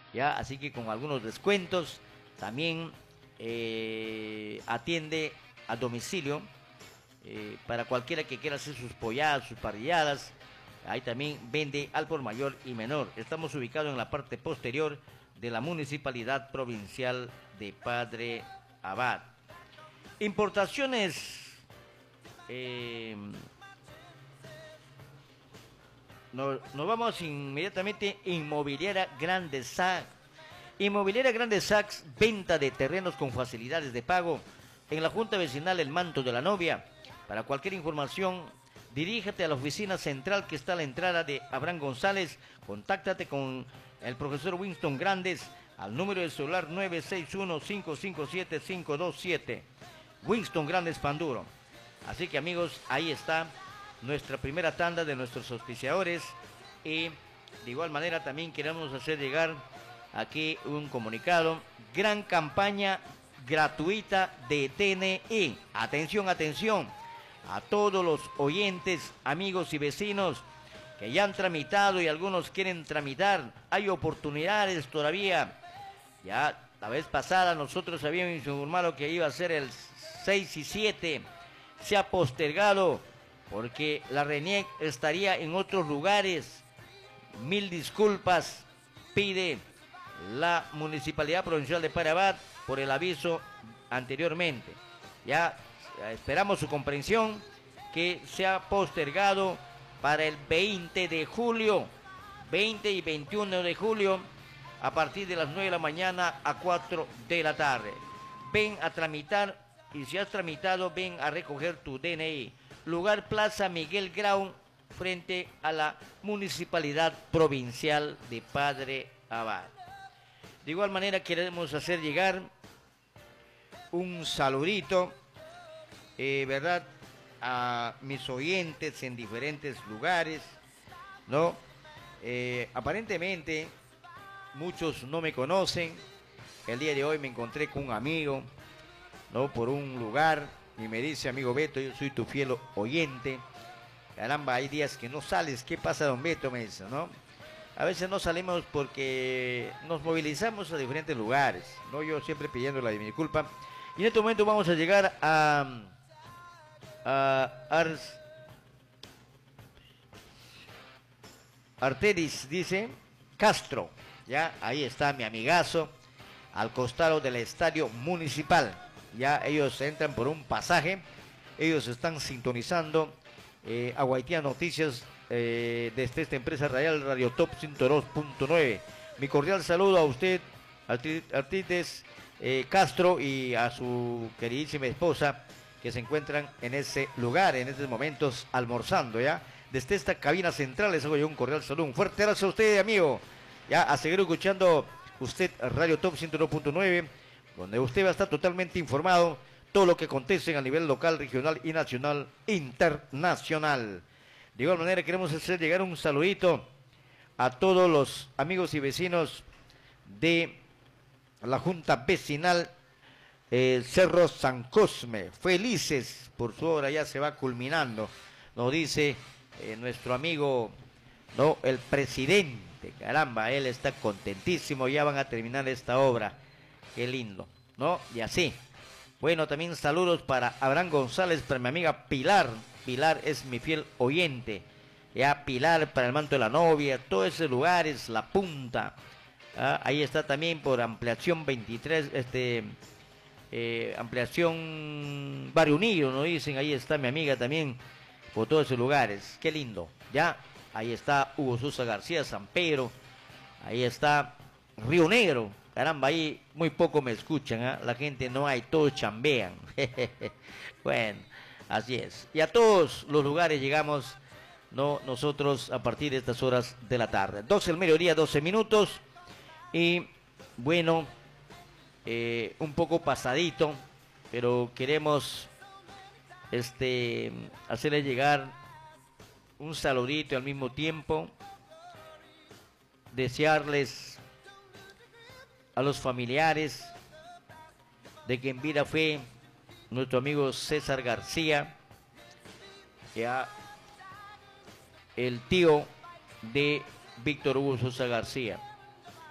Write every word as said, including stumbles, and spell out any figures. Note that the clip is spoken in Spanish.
ya, así que con algunos descuentos. También eh, atiende a domicilio eh, para cualquiera que quiera hacer sus polladas, sus parrilladas. Ahí también vende al por mayor y menor. Estamos ubicados en la parte posterior de la Municipalidad Provincial de Padre Abad. Importaciones. Eh, nos, nos vamos inmediatamente. Inmobiliaria Grande Sac. Inmobiliaria Grande Sax, venta de terrenos con facilidades de pago en la Junta Vecinal El Manto de la Novia. Para cualquier información, diríjate a la oficina central que está a la entrada de Abraham González. Contáctate con el profesor Winston Grandes al número de celular nueve seis uno, cinco cinco siete, cinco dos siete. Winston Grandes Panduro. Así que amigos, ahí está nuestra primera tanda de nuestros auspiciadores. Y de igual manera también queremos hacer llegar aquí un comunicado. Gran campaña gratuita de T N I. Atención, atención a todos los oyentes, amigos y vecinos que ya han tramitado y algunos quieren tramitar. Hay oportunidades todavía. Ya la vez pasada nosotros habíamos informado que iba a ser el seis y siete. Se ha postergado porque la RENIEC estaría en otros lugares. Mil disculpas pide la Municipalidad Provincial de Padre Abad por el aviso anteriormente. Ya esperamos su comprensión, que se ha postergado para el veinte de julio, veinte y veintiuno de julio, a partir de las nueve de la mañana a cuatro de la tarde. Ven a tramitar, y si has tramitado, ven a recoger tu D N I. Lugar Plaza Miguel Grau, frente a la Municipalidad Provincial de Padre Abad. De igual manera queremos hacer llegar un saludito, eh, ¿verdad?, a mis oyentes en diferentes lugares, ¿no? Eh, aparentemente muchos no me conocen. El día de hoy me encontré con un amigo, ¿no?, por un lugar, y me dice: amigo Beto, yo soy tu fiel oyente. Caramba, hay días que no sales. ¿Qué pasa, don Beto? Me dice, ¿no? A veces no salimos porque nos movilizamos a diferentes lugares, ¿no? Yo siempre pidiendo la disculpa. Y en este momento vamos a llegar a, a Ars, Arteris, dice Castro. Ya, ahí está mi amigazo, al costado del estadio municipal. Ya ellos entran por un pasaje. Ellos están sintonizando eh, Aguaitía Noticias eh, desde esta empresa radial Radio Top ciento dos punto nueve. Mi cordial saludo a usted, Artites eh, Castro, y a su queridísima esposa, que se encuentran en ese lugar, en estos momentos almorzando, ya. Desde esta cabina central les hago yo un cordial saludo, un fuerte abrazo a usted, amigo. Ya, a seguir escuchando usted Radio Top ciento dos punto nueve, donde usted va a estar totalmente informado todo lo que acontece a nivel local, regional y nacional, internacional. De igual manera queremos hacer llegar un saludito a todos los amigos y vecinos de la Junta Vecinal eh, Cerro San Cosme, felices por su obra, ya se va culminando, nos dice eh, nuestro amigo, no, el presidente. Caramba, él está contentísimo, ya van a terminar esta obra, qué lindo, ¿no? Y así. Bueno, también saludos para Abraham González, para mi amiga Pilar. Pilar es mi fiel oyente. Ya, Pilar para el Manto de la Novia, todos esos lugares, La Punta. Ah, ahí está también por ampliación veintitrés, este, eh, ampliación Barrio Unido, ¿no? Dicen, ahí está mi amiga también, por todos esos lugares. Qué lindo, ya. Ahí está Hugo Sosa García, San Pedro. Ahí está Río Negro. Caramba, ahí muy poco me escuchan, ¿eh? La gente no hay, todos chambean. Bueno, así es. Y a todos los lugares llegamos, ¿no?, nosotros a partir de estas horas de la tarde. doce del mediodía, doce minutos. Y bueno, eh, un poco pasadito, pero queremos este, hacerle llegar un saludito y al mismo tiempo desearles a los familiares de que en vida fue nuestro amigo César García, ya el tío de Víctor Hugo Sosa García.